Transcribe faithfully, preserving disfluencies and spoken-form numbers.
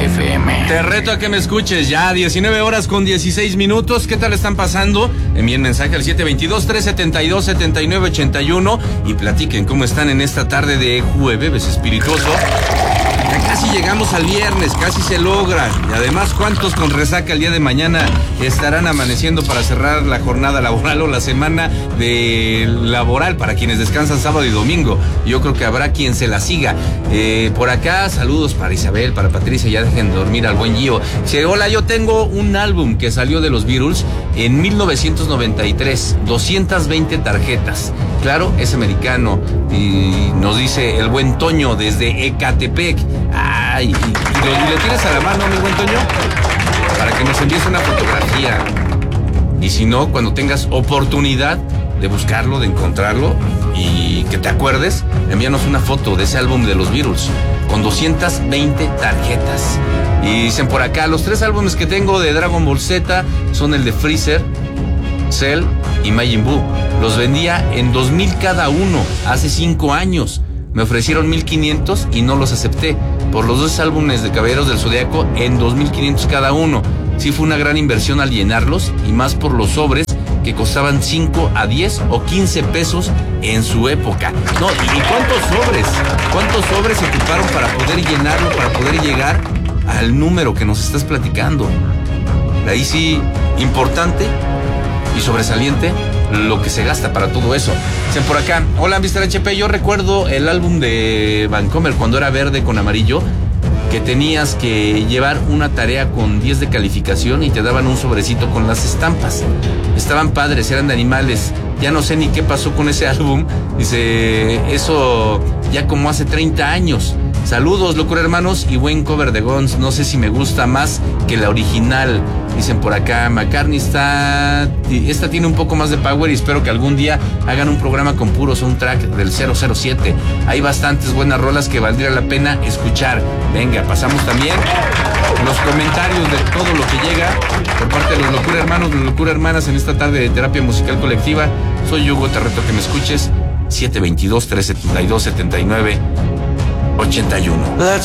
F M. Te reto a que me escuches ya, diecinueve horas con dieciséis minutos. ¿Qué tal están pasando? Envíen mensaje al siete dos dos, tres siete dos, siete nueve ocho uno y platiquen cómo están en esta tarde de jueves espirituoso. Ya casi llegamos al viernes, casi se logra. Y además, ¿cuántos con resaca el día de mañana estarán amaneciendo para cerrar la jornada laboral o la semana de laboral para quienes descansan sábado y domingo? Yo creo que habrá quien se la siga. Eh, por acá, saludos para Isabel, para Patricia, ya dejen dormir al buen Gio. Dice, hola, yo tengo un álbum que salió de los Beatles en mil novecientos noventa y tres, doscientas veinte tarjetas. Claro, es americano. Y nos dice el buen Toño desde Ecatepec. Ay, y, y, lo, y le tienes a la mano, mi buen Toño, para que nos envíes una fotografía. Y si no, cuando tengas oportunidad de buscarlo, de encontrarlo y que te acuerdes, envíanos una foto de ese álbum de los Beatles con doscientas veinte tarjetas. Y dicen por acá, los tres álbumes que tengo de Dragon Ball Z son el de Freezer, Cell y Majin Buu. Los vendía en dos mil cada uno hace cinco años. Me ofrecieron mil quinientos y no los acepté. Por los dos álbumes de Caballeros del Zodiaco en dos mil quinientos cada uno. Sí fue una gran inversión al llenarlos y más por los sobres que costaban cinco a diez o quince pesos en su época. No, ¿y cuántos sobres? ¿Cuántos sobres se ocuparon para poder llenarlo, para poder llegar al número que nos estás platicando? Ahí sí, importante y sobresaliente lo que se gasta para todo eso. Dicen por acá, hola mister H P, yo recuerdo el álbum de Vancomer cuando era verde con amarillo, que tenías que llevar una tarea con diez de calificación y te daban un sobrecito con las estampas. Estaban padres, eran de animales. Ya no sé ni qué pasó con ese álbum. Dice, eso ya como hace treinta años. Saludos, locura hermanos, y buen cover de Guns. No sé si me gusta más que la original. Dicen por acá, McCartney está... Esta tiene un poco más de power y espero que algún día hagan un programa con puro soundtrack del cero cero siete. Hay bastantes buenas rolas que valdría la pena escuchar. Venga, pasamos también los comentarios de todo lo que llega por parte de los locura hermanos, los locura hermanas en esta tarde de terapia musical colectiva. Soy Hugo, te reto que me escuches. siete dos dos, tres siete dos, siete nueve ocho uno.